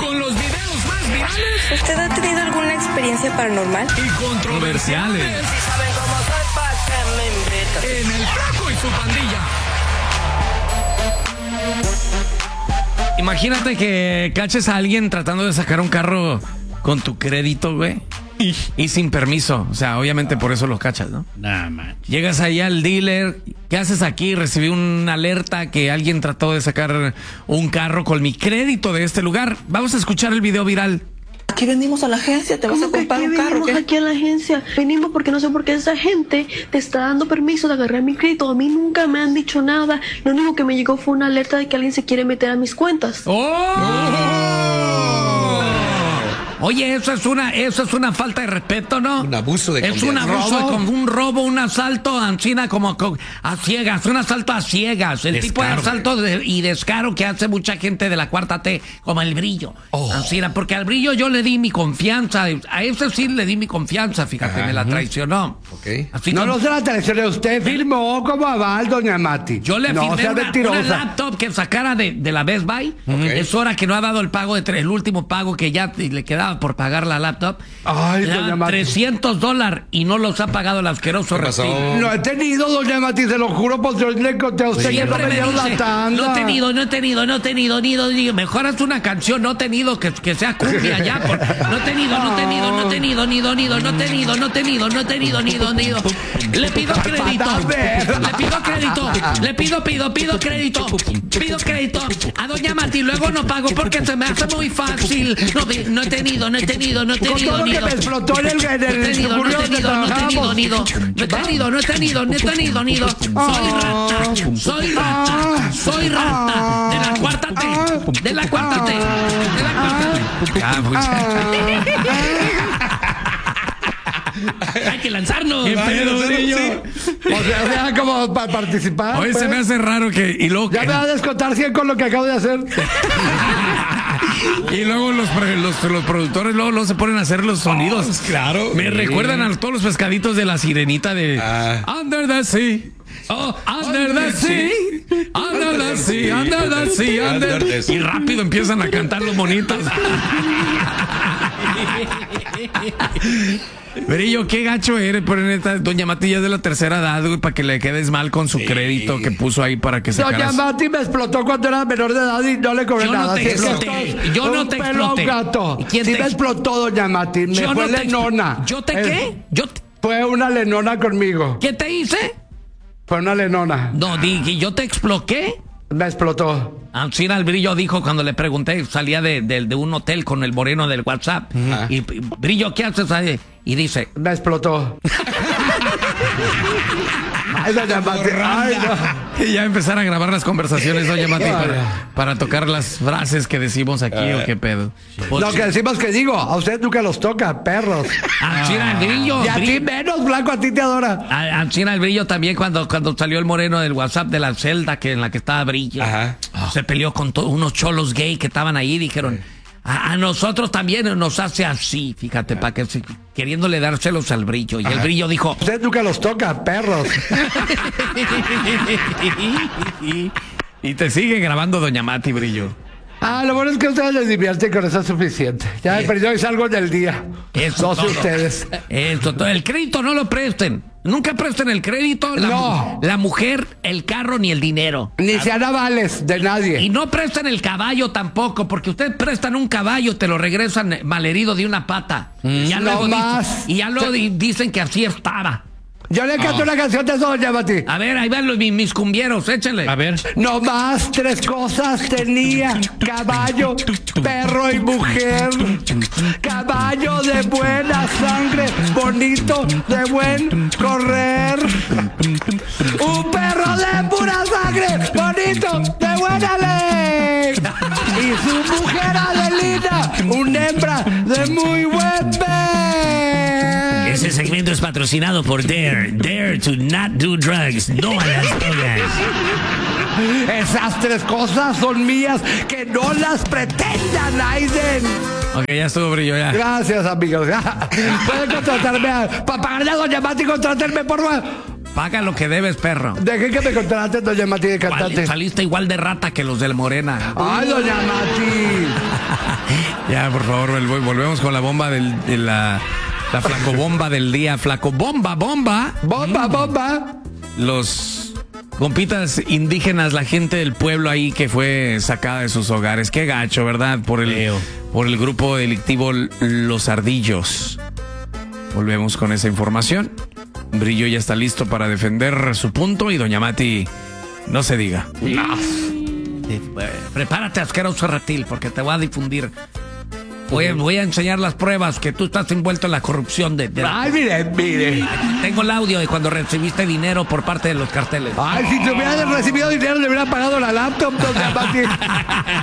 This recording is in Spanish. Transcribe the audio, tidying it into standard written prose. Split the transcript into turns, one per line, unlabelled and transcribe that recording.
con los videos más virales.
¿Usted ha tenido alguna experiencia paranormal?
Y controversiales.
Si saben cómo soy, ¿pa' qué me invitan?
En El Flaco y su pandilla.
Imagínate que caches a alguien tratando de sacar un carro con tu crédito, güey. Y sin permiso. O sea, obviamente por eso los cachas, ¿no?
Nah, man.
Llegas ahí al dealer. ¿Qué haces aquí? Recibí una alerta que alguien trató de sacar un carro con mi crédito de este lugar. Vamos a escuchar el video viral.
Aquí venimos a la agencia, te vas a comprar un carro.
Venimos aquí a la agencia. Venimos porque no sé por qué esa gente te está dando permiso de agarrar mi crédito. A mí nunca me han dicho nada. Lo único que me llegó fue una alerta de que alguien se quiere meter a mis cuentas.
Oye, eso es una falta de respeto, ¿no?
Un abuso de
Es un
confianza.
abuso, un robo, un asalto, Ancina, como a ciegas, un asalto a ciegas. El tipo de asalto y descaro que hace mucha gente de la cuarta T, como el Brillo. Ancina, porque al Brillo yo le di mi confianza. A ese sí le di mi confianza, fíjate, me la traicionó.
Ok.
Así
No,
como-
no se la traicioné. Usted firmó como aval, doña Mati.
Yo le
no,
firmé
sea
una
mentirosa.
laptop que sacara de la Best Buy. Es hora que no ha dado el pago el último pago que ya le quedaba por pagar la laptop.
Ay,
Le
doña
daban
Mati.
$300 y no los ha pagado el asqueroso
¿Qué pasó?
reptil.
No he tenido, doña Mati, se lo juro, pues yo le conté a usted que no
Siempre
me
me
dieron la
dice,
tanda.
no he tenido, ni mejor haz una canción, no he tenido, que sea cumbia ya, no he tenido, le pido crédito a doña Mati, luego no pago porque se me hace muy fácil, no he tenido,
Con todo lo que me explotó en el suburbio donde trabajábamos.
Soy rata de la cuarta T. Hay que lanzarnos.
¿Qué pedo, Brillo?
O sea, como para participar.
Hoy
pues.
se me hace raro que
Ya me va a descontar 100 con lo que acabo de hacer.
y luego los productores luego se ponen a hacer los sonidos.
Claro.
Me recuerdan a todos los pescaditos de la sirenita de Under the Sea. Oh, under the sea, under the sea, under the sea, under the sea. Y rápido empiezan a cantar los monitos. Brillo, qué gacho eres, por neta. Doña Mati ya es de la tercera edad, güey, para que le quedes mal con su crédito que puso ahí para que
Doña
sacaras.
Mati me explotó cuando era menor de edad y no le cobré
Yo no
nada.
te
Así es que
exploté.
esto es
Yo no
un
te
pelo a un
exploté.
gato.
¿Quién
Sí
te
me explotó, doña Mati. Me fue lenona.
¿Yo te qué?
Fue una lenona conmigo.
¿Qué te hice?
Fue una lenona.
No, dije, ¿yo te exploqué?
Me explotó.
Ancina el Brillo dijo cuando le pregunté, salía de un hotel con el moreno del WhatsApp. Y Brillo, ¿qué haces ahí? Y dice,
Me explotó. Ay, doña Mati. Ay, no.
y ya empezar a grabar las conversaciones, doña Mati, para tocar las frases que decimos aquí o qué pedo. Pues,
Lo que decimos que digo, a usted nunca los toca, perros.
Ancina el Brillo.
Y a ti menos, Blanco, a ti te adora.
Ancina el Brillo también cuando salió el moreno del WhatsApp de la celda en la que estaba Brillo.
Ajá.
Se peleó con unos cholos gay que estaban ahí y dijeron, a nosotros también nos hace así, fíjate, para que queriéndole dar celos al Brillo. Y el Brillo dijo,
Usted nunca los toca, perros.
y te sigue grabando doña Mati, Brillo.
Lo bueno es que ustedes les divierten, con eso es suficiente. Ya me perdió y salgo del día.
Eso
No sé
todo.
ustedes.
Eso todo. El crédito no lo presten. Nunca presten el crédito,
No.
la mujer, el carro ni el dinero.
Ni sean avales de
Y
nadie.
no presten el caballo tampoco, porque ustedes prestan un caballo, te lo regresan malherido de una pata. Ya
No
luego
más.
y ya luego dicen que así estaba.
Yo le canto una canción de eso, doña Mati.
A ver, ahí van mis cumbieros, échenle.
A ver.
No más 3 cosas tenía: caballo, perro y mujer. Caballo de buena sangre, bonito, de buen correr. Un perro de pura sangre, bonito, de buena ley. Y su mujer Adelina, una hembra de muy buen ver.
Ese segmento es patrocinado por Dare. Dare to not do drugs. No a las drogas.
Esas 3 cosas son mías, que no las pretendan, Aiden.
Ok, ya estuvo, Brillo, ya.
Gracias, amigos. Pueden contratarme para pagarle a doña Mati, contratarme por
Paga lo que debes, perro.
Dejé que me contraten, doña Mati, de cantante.
Saliste igual de rata que los del Morena.
Ay, doña Mati.
Ya, por favor, volvemos con la bomba de la flacobomba del día. Flacobomba, bomba.
Bomba.
Los compitas indígenas, la gente del pueblo ahí que fue sacada de sus hogares. Qué gacho, ¿verdad? Por el grupo delictivo Los Ardillos. Volvemos con esa información. Brillo ya está listo para defender su punto y doña Mati, no se diga.
Prepárate, asqueroso reptil, porque te voy a difundir. Voy a enseñar las pruebas que tú estás envuelto en la corrupción de
Ay, mire.
Tengo el audio de cuando recibiste dinero por parte de los carteles.
Ay, si te hubieran recibido dinero, le hubieran pagado la laptop, doña Mati.